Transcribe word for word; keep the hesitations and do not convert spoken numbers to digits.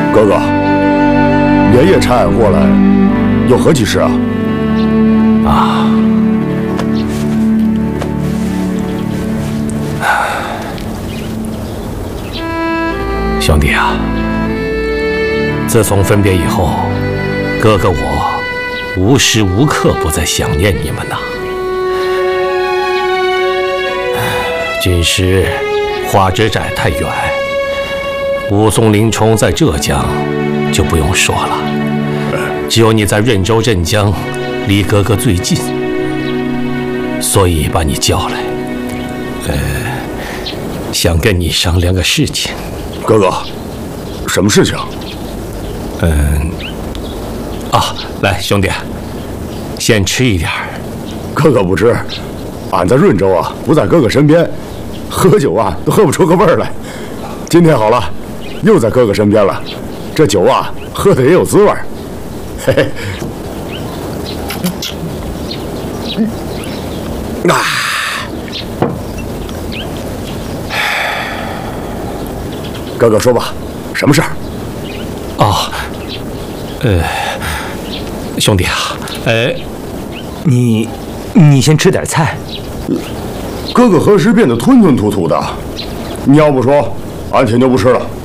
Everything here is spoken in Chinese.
哥哥，连夜差俺过来，有何急事啊？ 啊，兄弟啊，自从分别以后，哥哥我无时无刻不在想念你们呐。军师花枝寨太远，武松、林冲在浙江，就不用说了。只有你在润州镇江，离哥哥最近，所以把你叫来，呃，想跟你商量个事情。 哥哥，什么事情？ 嗯，啊，来，兄弟，先吃一点。 哥哥不吃，俺在润州啊，不在哥哥身边，喝酒啊都喝不出个味儿来。今天好了，又在哥哥身边了，这酒啊喝的也有滋味儿。嘿嘿，啊，哥哥说吧，什么事儿？ 哦，呃，兄弟啊，呃， 你你先吃点菜。 哥哥何时变得吞吞吐吐的？你要不说，俺铁牛不吃了。